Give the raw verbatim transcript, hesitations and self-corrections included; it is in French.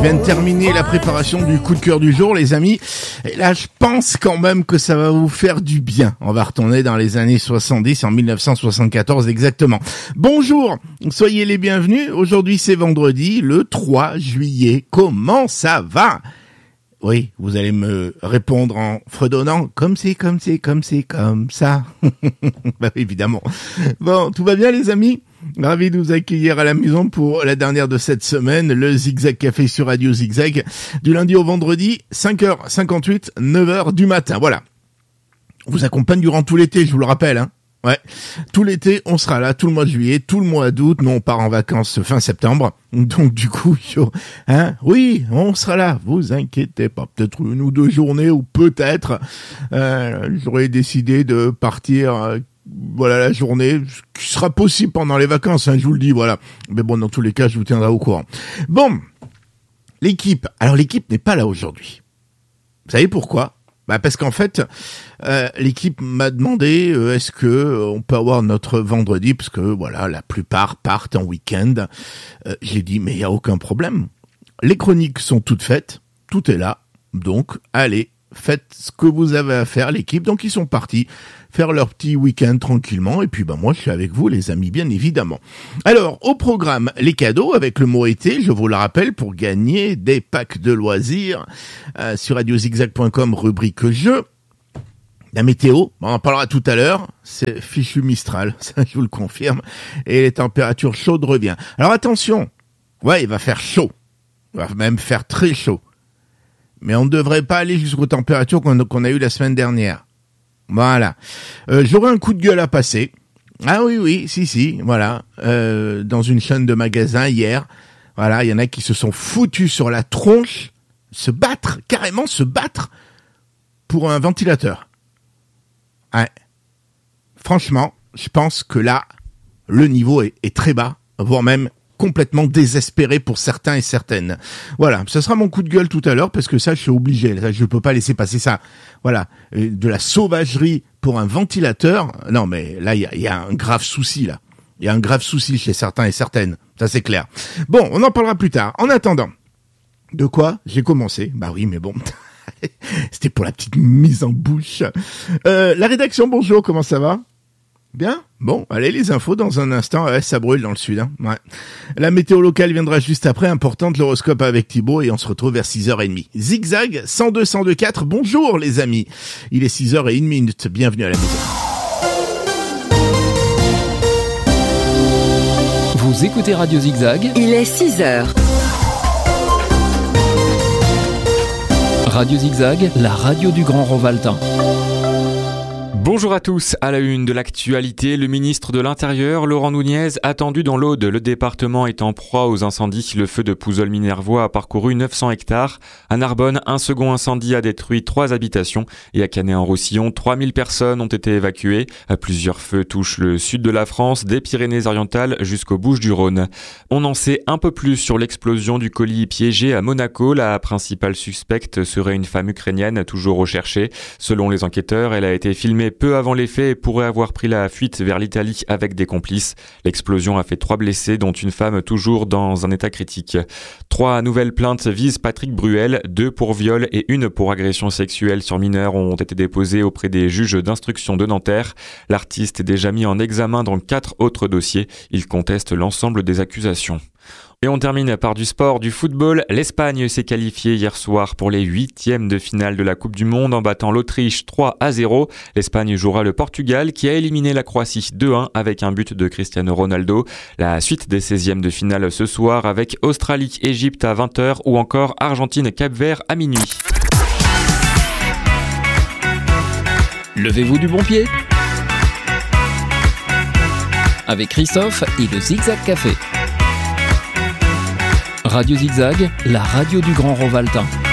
vient de terminer la préparation du coup de cœur du jour, les amis. Et là, je pense quand même que ça va vous faire du bien. On va retourner dans les années soixante-dix, en mille neuf cent soixante-quatorze exactement. Bonjour, soyez les bienvenus. Aujourd'hui, c'est vendredi, le trois juillet. Comment ça va ? Oui, vous allez me répondre en fredonnant « comme c'est, comme c'est, comme c'est, comme ça ». Bah évidemment. Bon, tout va bien les amis ? Ravi de vous accueillir à la maison pour la dernière de cette semaine, le Zigzag Café sur Radio Zigzag, du lundi au vendredi, cinq heures cinquante-huit, neuf heures du matin. Voilà. On vous accompagne durant tout l'été, je vous le rappelle, hein. Ouais, tout l'été, on sera là, tout le mois de juillet, tout le mois d'août. Nous, on part en vacances fin septembre. Donc, du coup, hein, oui, on sera là. Vous inquiétez pas. Peut-être une ou deux journées, ou peut-être, euh, j'aurais décidé de partir, euh, voilà, la journée, ce qui sera possible pendant les vacances, hein, je vous le dis, voilà. Mais bon, dans tous les cas, je vous tiendrai au courant. Bon, l'équipe. Alors, l'équipe n'est pas là aujourd'hui. Vous savez pourquoi ? Bah parce qu'en fait, euh, l'équipe m'a demandé euh, est-ce que euh, on peut avoir notre vendredi, parce que voilà, la plupart partent en week-end. Euh, j'ai dit mais il y a aucun problème. Les chroniques sont toutes faites, tout est là, donc allez, faites ce que vous avez à faire, l'équipe. Donc ils sont partis faire leur petit week-end tranquillement, et puis bah moi je suis avec vous les amis, bien évidemment. Alors au programme, les cadeaux avec le mot été, je vous le rappelle, pour gagner des packs de loisirs euh, sur radio zigzag point com, rubrique jeux. La météo, on en parlera tout à l'heure, c'est fichu Mistral, ça je vous le confirme, et les températures chaudes reviennent. Alors attention, ouais il va faire chaud, il va même faire très chaud, mais on ne devrait pas aller jusqu'aux températures qu'on, qu'on a eues la semaine dernière. Voilà. Euh, j'aurais un coup de gueule à passer. Ah oui, oui, si, si, voilà. Euh, dans une chaîne de magasins hier, voilà, il y en a qui se sont foutus sur la tronche, se battre, carrément se battre pour un ventilateur. Ouais. Franchement, je pense que là, le niveau est, est très bas, voire même complètement désespéré pour certains et certaines. Voilà, ce sera mon coup de gueule tout à l'heure parce que ça, je suis obligé. Ça, je peux pas laisser passer ça. Voilà, de la sauvagerie pour un ventilateur. Non, mais là, il y a, y a un grave souci là. Il y a un grave souci chez certains et certaines. Ça, c'est clair. Bon, on en parlera plus tard. En attendant, de quoi j'ai commencé ? Bah oui, mais bon. C'était pour la petite mise en bouche. Euh, la rédaction, bonjour, comment ça va ? Bien ? Bon, allez, les infos dans un instant. Ouais, ça brûle dans le sud, hein. Ouais. La météo locale viendra juste après. Importante, l'horoscope avec Thibaut, et on se retrouve vers six heures trente. Zigzag, cent deux cent deux virgule quatre. Bonjour, les amis. Il est six heures et une minute. Bienvenue à la maison. Vous écoutez Radio Zigzag. Il est six heures. Radio Zigzag, la radio du Grand Rovaltain. Bonjour à tous, à la une de l'actualité, le ministre de l'Intérieur, Laurent Nunez, attendu dans l'Aude. Le département est en proie aux incendies. Le feu de Pouzols-Minervois a parcouru neuf cents hectares. À Narbonne, un second incendie a détruit trois habitations. Et à Canet-en-Roussillon, trois mille personnes ont été évacuées. Plusieurs feux touchent le sud de la France, des Pyrénées-Orientales jusqu'aux Bouches-du-Rhône. On en sait un peu plus sur l'explosion du colis piégé à Monaco. La principale suspecte serait une femme ukrainienne, toujours recherchée. Selon les enquêteurs, elle a été filmée peu avant les faits et pourrait avoir pris la fuite vers l'Italie avec des complices. L'explosion a fait trois blessés, dont une femme toujours dans un état critique. Trois nouvelles plaintes visent Patrick Bruel, deux pour viol et une pour agression sexuelle sur mineurs ont été déposées auprès des juges d'instruction de Nanterre. L'artiste est déjà mis en examen dans quatre autres dossiers. Il conteste l'ensemble des accusations. Et on termine par du sport, du football. L'Espagne s'est qualifiée hier soir pour les huitièmes de finale de la Coupe du Monde en battant l'Autriche trois à zéro. L'Espagne jouera le Portugal qui a éliminé la Croatie deux un avec un but de Cristiano Ronaldo. La suite des seizièmes de finale ce soir avec Australie-Égypte à vingt heures ou encore Argentine-Cap-Vert à minuit. Levez-vous du bon pied avec Christophe et le Zigzag Café. Radio Zigzag, la radio du Grand Rovaltain.